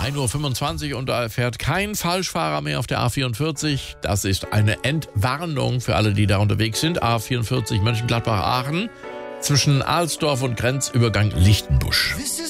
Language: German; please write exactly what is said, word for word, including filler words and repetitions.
ein Uhr fünfundzwanzig und da fährt kein Falschfahrer mehr auf der A vierundvierzig. Das ist eine Entwarnung für alle, die da unterwegs sind. A vierundvierzig Mönchengladbach-Aachen zwischen Alsdorf und Grenzübergang Lichtenbusch.